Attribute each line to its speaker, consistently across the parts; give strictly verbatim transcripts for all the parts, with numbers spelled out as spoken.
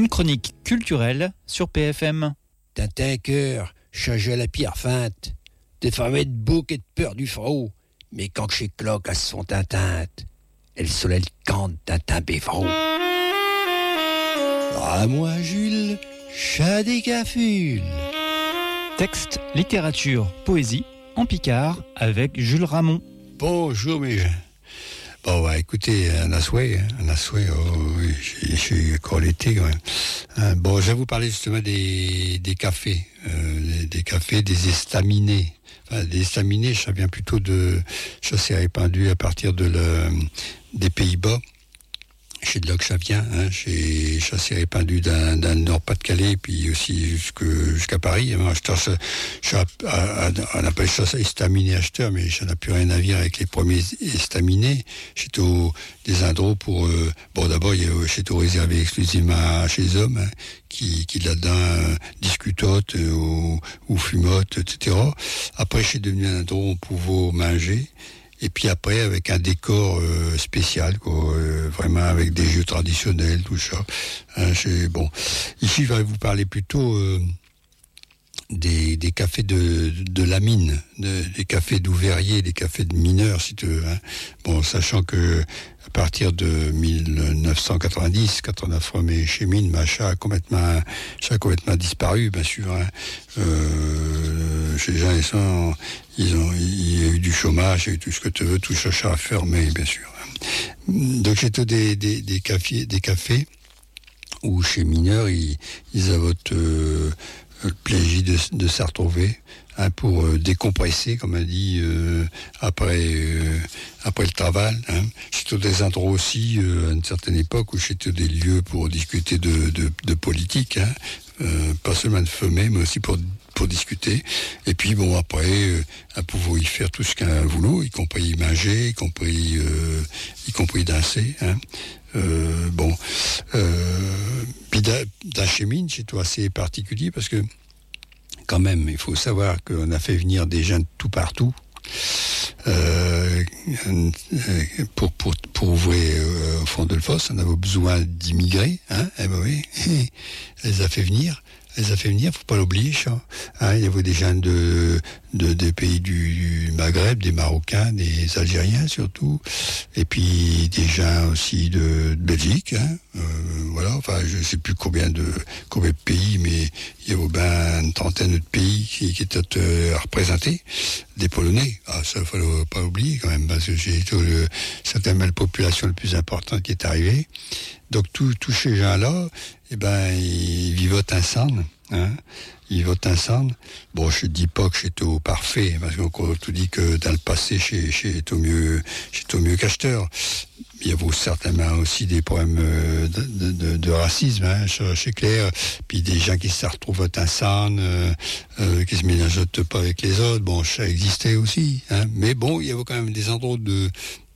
Speaker 1: une chronique culturelle sur P F M.
Speaker 2: Tintin cœur, change la pierre feinte, des femmes de bouc et de peur du front, mais quand chez cloque à son tintinte, elle soleil cante Tintin Bévron. À moi Jules, chat des cafules.
Speaker 1: Texte, littérature, poésie, en Picard, avec Jules Ramon.
Speaker 3: Bonjour mes gens. Bon, bah, écoutez, un assouet, un assouet, oh, oui, j'ai, j'ai encore l'été quand même. Hein, bon, je vais vous parler justement des, des cafés, euh, des, des cafés, des estaminets. Enfin, des estaminets, ça vient plutôt de chaussée répandue à partir de le, des Pays-Bas. C'est de là que ça vient, hein. J'ai chassé répandu d'un, d'un Nord-Pas-de-Calais, puis aussi jusque, jusqu'à Paris. Moi, je, je, je, on appelle ça estaminet acheteur, mais ça n'a plus rien à voir avec les premiers estaminets. J'étais au, des endroits pour, euh, bon, d'abord, il y a, j'étais réservé exclusivement chez les hommes, hein, qui, qui là-dedans euh, discutotent euh, ou, ou fumotent, et cetera. Après, je suis devenu un endroit où on pouvait manger. Et puis après, avec un décor euh, spécial, quoi, euh, vraiment avec des jeux traditionnels, tout ça. Hein, c'est, bon. Ici, je vais vous parler plutôt euh, des, des cafés de, de la mine, de, des cafés d'ouvriers, des cafés de mineurs, si tu veux. Hein. Bon, sachant que à partir de dix-neuf cent quatre-vingt-dix, quatre-vingt-neuf, mais chez Mine, bah, ça a complètement, ça a complètement disparu, bien sûr. Hein. Euh, chez les gens, ils sont, ils ont, il y a eu du chômage, il y a eu tout ce que tu veux, tout ça, ça a fermé, bien sûr. Donc, c'est des, des, des cafés, des cafés où chez mineurs, ils, ils avaient euh, le plaisir de, de se retrouver. Hein, pour euh, décompresser, comme on dit, euh, après, euh, après le travail. Hein. C'était des endroits aussi, euh, à une certaine époque, où c'était des lieux pour discuter de, de, de politique, hein. euh, pas seulement de fumer, mais aussi pour, pour discuter. Et puis, bon, après, euh, à pouvoir y faire tout ce qu'un voulot, y compris y manger, y compris, euh, y compris danser. Hein. Euh, bon, euh, puis dans chez Mine, c'est tout assez particulier, parce que quand même, il faut savoir qu'on a fait venir des gens de tout partout euh, pour, pour, pour ouvrir euh, au fond de l'Fosse. On avait besoin d'immigrés, hein, eh ben oui, elle les a fait venir. Elle les a fait venir, faut pas l'oublier, ça. Hein, il y avait des gens de, de des pays du, du Maghreb, des Marocains, des Algériens surtout, et puis des gens aussi de, de Belgique. Hein, euh, voilà, enfin, je sais plus combien de combien de pays, mais il y avait ben une trentaine de pays qui, qui étaient euh, représentés. Des Polonais, ah, ça, faut pas oublier quand même, parce que c'est le, certainement la population la plus importante qui est arrivée. Donc tous tous ces gens-là, eh ben ils vivotent ensemble, hein. Ils votent ensemble. Bon, je dis pas que j'étais au parfait, parce qu'on tout dit que dans le passé, j'étais au mieux, j'étais au mieux qu'acheteur. Il y avait certainement aussi des problèmes de, de, de, de racisme, hein, c'est clair. Puis des gens qui se retrouvent ensemble, euh, euh, qui se mélangent pas avec les autres. Bon, ça existait aussi, hein. Mais bon, il y avait quand même des endroits de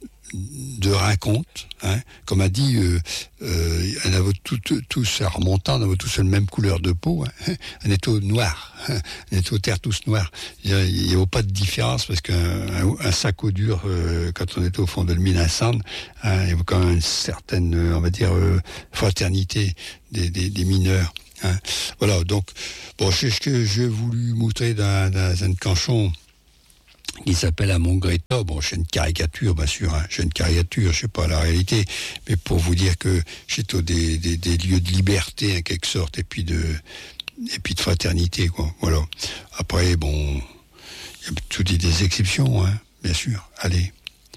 Speaker 3: de rencontres, hein. Comme a dit, euh, euh, on avait tout, tout, tous à remontant, on avait tous la même couleur de peau, hein. On était au noir, hein. On était aux terres tous noirs. Il n'y avait pas de différence, parce qu'un un, un sac au dur, euh, quand on était au fond de la mine incendie, hein, il y avait quand même une certaine, on va dire, euh, fraternité des, des, des mineurs. Hein. Voilà, donc, bon, c'est ce que j'ai voulu montrer dans, dans un canchon qui s'appelle à Montgreta. Bon, c'est une caricature, bien sûr, hein. C'est une caricature, je sais pas la réalité, mais pour vous dire que c'est des, des, des lieux de liberté, en quelque sorte, et puis de, et puis de fraternité, quoi. Voilà. Après, bon, il y a tout des exceptions, hein, bien sûr. Allez.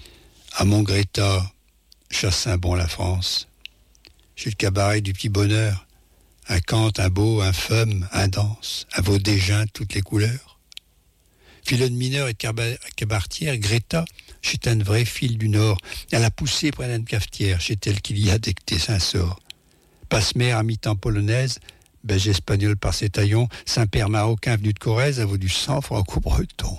Speaker 3: À Montgreta, Chassin-Bon la France. Chez le cabaret du petit bonheur. Un cant, un beau, un femme, un danse, un vaudégin de toutes les couleurs. Filonne mineure et cabaretière, Greta, c'est une vraie fille du Nord. Elle a poussé près d'une cafetière, chez elle qu'il y a dès que t'es Saint-Sort. Passe-mère à mi-temps polonaise, belge espagnol par ses taillons, Saint-Père marocain venu de Corrèze, a vaut du sang franco-breton.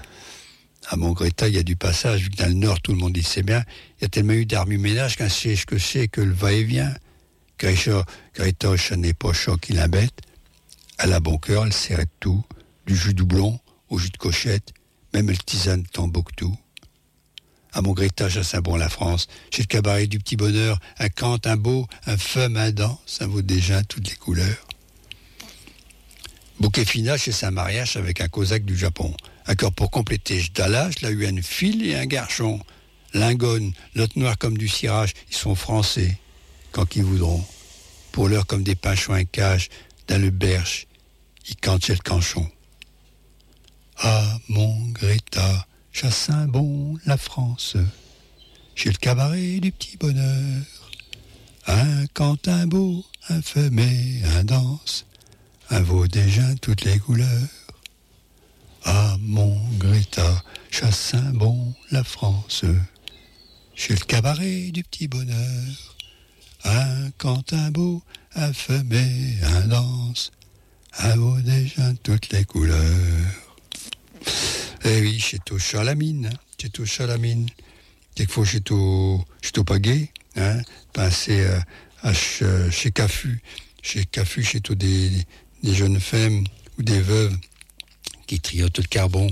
Speaker 3: À Montgreta, il y a du passage, vu que dans le Nord, tout le monde dit c'est bien. Il y a tellement eu d'armes ménage qu'un sait ce que c'est que le va-et-vient. Greta, Greta, ça n'est pas chaud qui l'embête. Elle a bon cœur, elle serrait tout, du jus doublon au jus de cochette, même le tisane Tombouctou. À mon Greta, Chassain-Bon, la France, chez le cabaret du Petit Bonheur, un cant, un beau, un femme, un danse, un vaut déjà toutes les couleurs. Bouquet Fina chez Saint-Mariage avec un cosaque du Japon. Accord pour compléter, Jdala, je l'ai eu une fille et un garçon. Lingone, l'autre noir comme du cirage, ils sont français, quand qu'ils voudront. Pour l'heure comme des pinchons un cage, dans le berge, ils cantent chez le canchon. Ah, mon Greta, Chassain-Bon, la France, chez le cabaret du Petit Bonheur, un cant, un beau, un femmet, un danse, un vaut déjà toutes les couleurs. Ah, mon Greta, Chassain-Bon, la France, chez le cabaret du Petit Bonheur, un cant, un beau, un femmet, un danse, un vaut déjà toutes les couleurs. Eh oui, chez toi Chalamine, hein, chez toi Chalamine. Quelquefois chez toi, chez toi Pagay, hein, passer euh, à ch, chez Cafu, chez Cafu, chez toi des, des jeunes femmes ou des veuves qui triotent de carbone.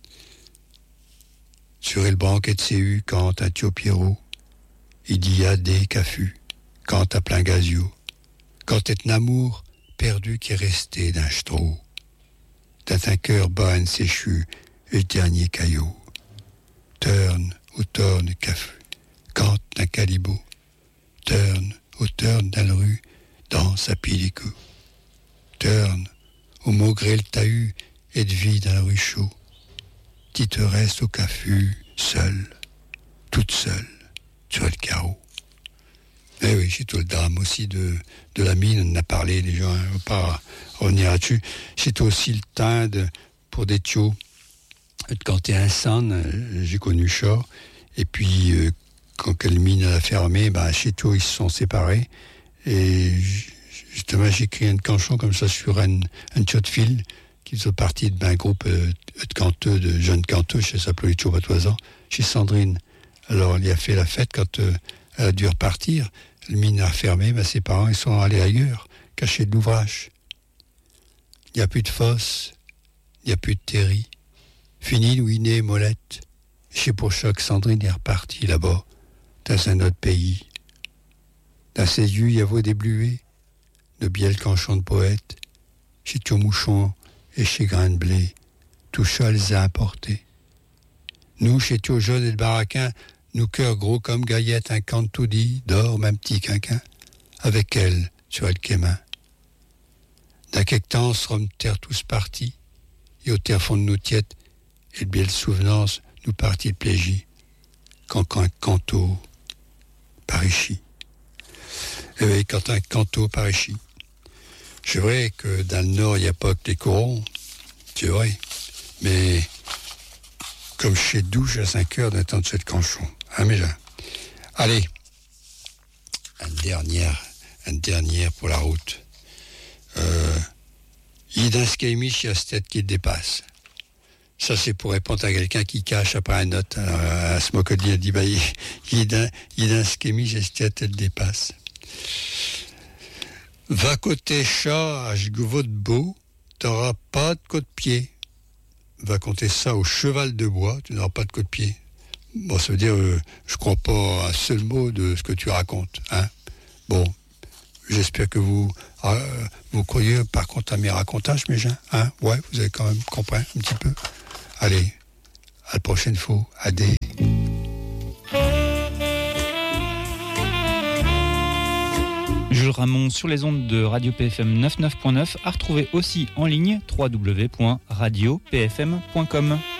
Speaker 3: Sur le banquet de C U, quand à Thio Pierrot, il y a des Cafu, quand à plein gazio, quand est un amour perdu qui est resté d'un stro. T'as un cœur bas un séchu, et le dernier caillou. Turn ou torne Cafu, quand un calibo. Turn ou turn dans la rue, dans sa pilico. Turn au maugré le tahut, et de vie dans la rue chaud. Qui te reste au Cafu, seule, toute seule, sur le carreau. Eh oui, c'est tout le drame aussi de, de la mine, on en a parlé, les gens ne vont pas revenir là-dessus. C'est aussi le teint de, pour des tios. Quand t'es un san, j'ai connu ça, et puis euh, quand quelle mine a fermé, ben, chez toi ils se sont séparés, et justement j'ai écrit un canchon comme ça sur un, un tio de fil, qui faisait partie d'un groupe euh, de canteux, de jeunes canteux, chez s'appelait Tio Batoisan, chez Sandrine. Alors il a fait la fête quand euh, elle a dû repartir. Le mine a fermé, ben, ses parents ils sont allés ailleurs, cachés de l'ouvrage. Il n'y a plus de fosse, il n'y a plus de terri. Fini Louiné et Molette. Chez pour choc, Sandrine est repartie là-bas, dans un autre pays. Dans ses yeux, il y avait des bluets, de biel canchon de poète. Chez Tio Mouchon et chez Grain de Blé, tout ça les a importés. Nous, chez Tio Jaune et le Baraquin, nous cœurs gros comme gaillettes, un camp tout dit, d'or, même petit quinquin, avec elle, sur elle quémain. D'un quelque temps, serons terre tous partis, et au terre fond de nous tiètes, et le biel souvenance, nous partit le plégie, quand un canto par ici. Et oui, quand un canto par ici. C'est vrai que dans le Nord, il n'y a pas que les corons, c'est vrai, mais comme chez Douche à cinq heures d'un temps de cette canchon. Hein, mais là. Allez, une dernière, une dernière pour la route. Euh, il d'un skamish, il y a cette tête qui le dépasse. Ça, c'est pour répondre à quelqu'un qui cache après un note. Alors, à ce mot que dit, il dit, bah, il d'un skamish, il y a cette tête, elle dépasse. Va côté chat, à Jgouvot de beau, t'auras pas de coup de pied. Va compter ça au cheval de bois, tu n'auras pas de coup de pied. Bon, ça veut dire, euh, je crois pas un seul mot de ce que tu racontes, hein. Bon, j'espère que vous, euh, vous croyez par contre à mes racontages, mes gens, hein. Ouais, vous avez quand même compris un petit peu. Allez, à la prochaine fois. Adé.
Speaker 1: Jules Ramon sur les ondes de Radio P F M quatre-vingt-neuf point neuf, à retrouver aussi en ligne w w w point radio p f m point com.